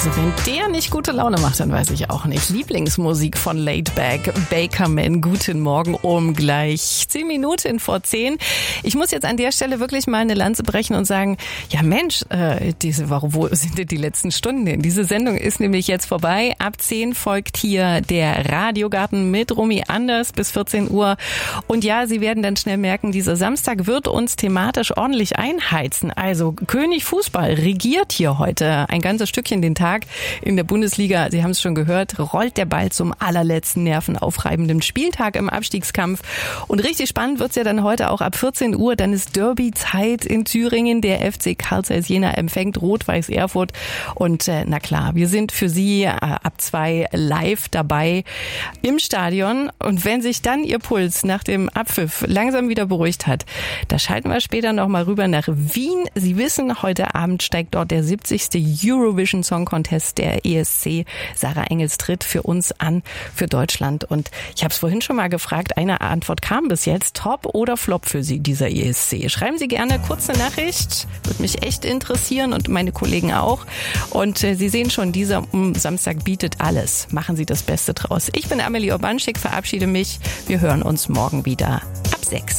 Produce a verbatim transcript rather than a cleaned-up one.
Also wenn der nicht gute Laune macht, dann weiß ich auch nicht. Lieblingsmusik von Laidback, Bakerman. Guten Morgen um gleich zehn Minuten vor zehn. Ich muss jetzt an der Stelle wirklich mal eine Lanze brechen und sagen, ja Mensch, äh, diese, wo sind denn die letzten Stunden hin? Diese Sendung ist nämlich jetzt vorbei. Ab zehn folgt hier der Radiogarten mit Romy Anders bis vierzehn Uhr. Und ja, Sie werden dann schnell merken, dieser Samstag wird uns thematisch ordentlich einheizen. Also König Fußball regiert hier heute ein ganzes Stückchen den Tag in der Bundesliga. Sie haben es schon gehört, rollt der Ball zum allerletzten nervenaufreibenden Spieltag im Abstiegskampf. Und richtig spannend wird's ja dann heute auch ab vierzehn Uhr. Dann ist Derby-Zeit in Thüringen. Der F C Carl Zeiss Jena empfängt Rot-Weiß Erfurt. Und äh, na klar, wir sind für Sie äh, ab zwei live dabei im Stadion. Und wenn sich dann Ihr Puls nach dem Abpfiff langsam wieder beruhigt hat, da schalten wir später nochmal rüber nach Wien. Sie wissen, heute Abend steigt dort der siebzigste Eurovision Song Contest der E S C. Sarah Engels tritt für uns an, für Deutschland. Und ich habe es vorhin schon mal gefragt, eine Antwort kam bis jetzt. Top oder Flop für Sie, dieser E S C? Schreiben Sie gerne kurz eine Nachricht. Würde mich echt interessieren und meine Kollegen auch. Und äh, Sie sehen schon, dieser um, Samstag bietet alles. Machen Sie das Beste draus. Ich bin Amelie Urbanschik, verabschiede mich. Wir hören uns morgen wieder ab sechs.